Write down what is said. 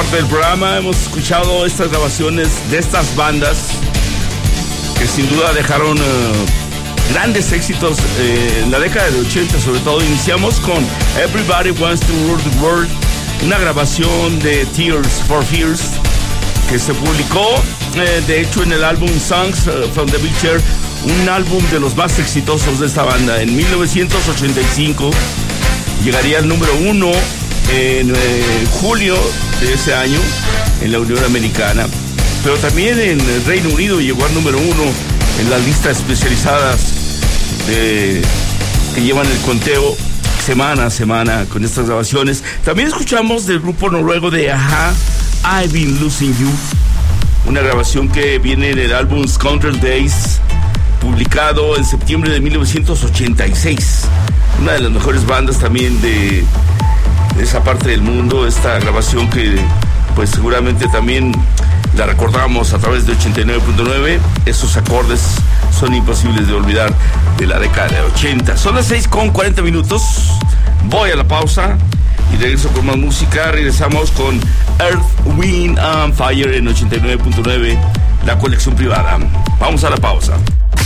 parte del programa hemos escuchado estas grabaciones de estas bandas que sin duda dejaron grandes éxitos en la década de 80, sobre todo. Iniciamos con Everybody Wants to Rule the World, una grabación de Tears for Fears que se publicó de hecho en el álbum Songs from the Beacher, un álbum de los más exitosos de esta banda. En 1985 llegaría al número 1 en julio de ese año en la Unión Americana, pero también en el Reino Unido llegó al número 1 en las listas especializadas que llevan el conteo semana a semana con estas grabaciones. También escuchamos del grupo noruego de A-ha, I've Been Losing You, una grabación que viene en el álbum Scoundrel Days, publicado en septiembre de 1986. Una de las mejores bandas también de esa parte del mundo. Esta grabación que pues seguramente también la recordamos a través de 89.9. Esos acordes son imposibles de olvidar de la década de 80. Son las 6:40. Voy a la pausa y regreso con más música. Regresamos con Earth, Wind and Fire en 89.9, la colección privada. Vamos a la pausa.